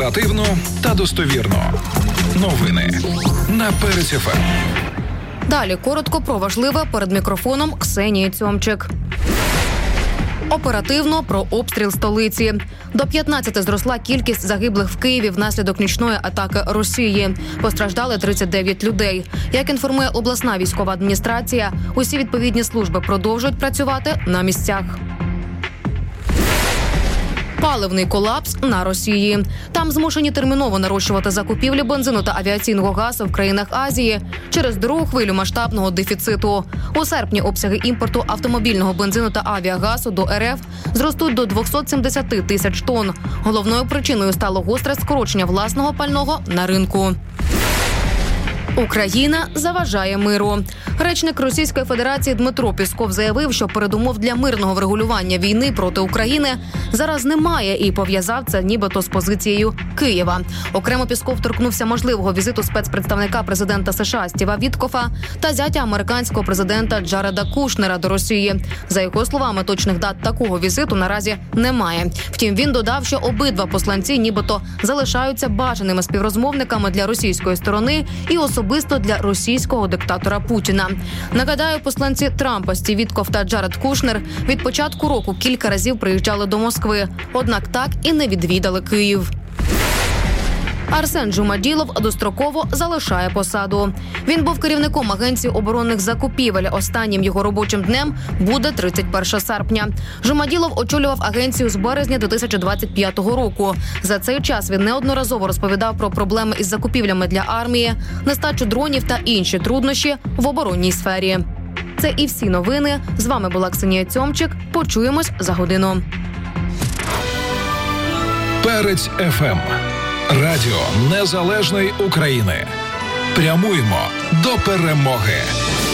Оперативно та достовірно. Новини на Перець ФМ. Далі коротко про важливе перед мікрофоном Ксенії Цьомчик. Оперативно про обстріл столиці. До 15 зросла кількість загиблих в Києві внаслідок нічної атаки Росії. Постраждали 39 людей. Як інформує обласна військова адміністрація, усі відповідні служби продовжують працювати на місцях. Паливний колапс на Росії. Там змушені терміново нарощувати закупівлі бензину та авіаційного газу в країнах Азії через другу хвилю масштабного дефіциту. У серпні обсяги імпорту автомобільного бензину та авіагазу до РФ зростуть до 270 тисяч тонн. Головною причиною стало гостре скорочення власного пального на ринку. Україна заважає миру. Речник Російської Федерації Дмитро Пісков заявив, що передумов для мирного врегулювання війни проти України зараз немає і пов'язав це нібито з позицією Києва. Окремо Пісков торкнувся можливого візиту спецпредставника президента США Стіва Віткофа та зятя американського президента Джареда Кушнера до Росії. За його словами, точних дат такого візиту наразі немає. Втім, він додав, що обидва посланці нібито залишаються бажаними співрозмовниками для російської сторони і особисто для російського диктатора Путіна. Нагадаю, посланці Трампа Стів Віткоф та Джаред Кушнер від початку року кілька разів приїжджали до Москви, однак так і не відвідали Київ. Арсен Джумаділов достроково залишає посаду. Він був керівником Агенції оборонних закупівель. Останнім його робочим днем буде 31 серпня. Джумаділов очолював агенцію з березня 2025 року. За цей час він неодноразово розповідав про проблеми із закупівлями для армії, нестачу дронів та інші труднощі в оборонній сфері. Це і всі новини. З вами була Ксенія Цьомчик. Почуємось за годину. Перець ФМ. Радіо Незалежної України. Прямуємо до перемоги.